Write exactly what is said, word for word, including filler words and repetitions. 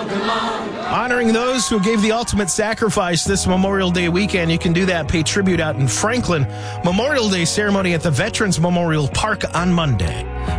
Honoring those who gave the ultimate sacrifice this Memorial Day weekend. You can do that. Pay tribute out in Franklin. Memorial Day ceremony at the Veterans Memorial Park on Monday.